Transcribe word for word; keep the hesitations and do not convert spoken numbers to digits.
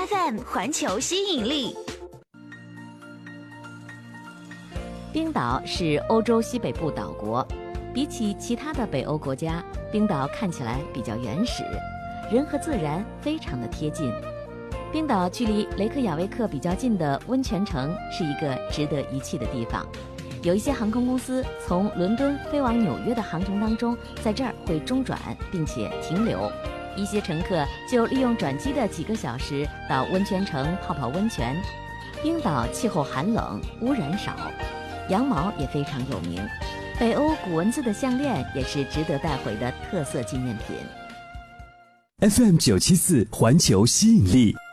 F M 环球吸引力。 冰岛是欧洲西北部岛国，比起其他的北欧国家，冰岛看起来比较原始，人和自然非常的贴近。冰岛距离雷克雅未克比较近的温泉城是一个值得一去的地方。有一些航空公司从伦敦飞往纽约的航程当中，在这儿会中转并且停留，一些乘客就利用转机的几个小时到温泉城泡泡温泉。冰岛气候寒冷，污染少，羊毛也非常有名，北欧古文字的项链也是值得带回的特色纪念品。 F M 九七四环球吸引力。